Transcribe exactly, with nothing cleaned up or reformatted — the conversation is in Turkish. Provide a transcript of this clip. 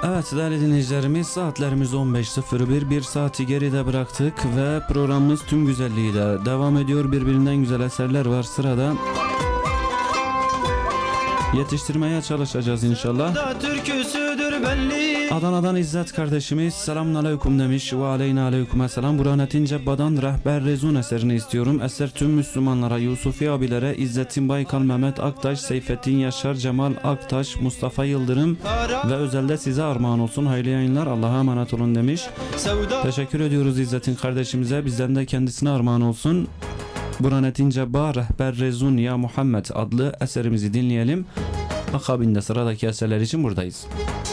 Evet değerli dinleyicilerimiz, saatlerimiz on beş sıfır bir, bir saati geride bıraktık ve programımız tüm güzelliğiyle devam ediyor. Birbirinden güzel eserler var sırada. Yetiştirmeye çalışacağız inşallah. Adana'dan İzzet kardeşimiz selamun aleyküm demiş ve aleyna aleyküm selam. Burhanettin Cebba'dan Rehber Rezun eserini istiyorum. Eser tüm Müslümanlara, Yusufi abilere, İzzettin Baykal, Mehmet Aktaş, Seyfettin Yaşar, Cemal Aktaş, Mustafa Yıldırım ve özelde size armağan olsun. Hayırlı yayınlar, Allah'a emanet olun demiş. Teşekkür ediyoruz İzzettin kardeşimize, bizden de kendisine armağan olsun. Burhanettin Cebba Rehber Rezun Ya Muhammed adlı eserimizi dinleyelim. Akabinde sıradaki eserler için buradayız.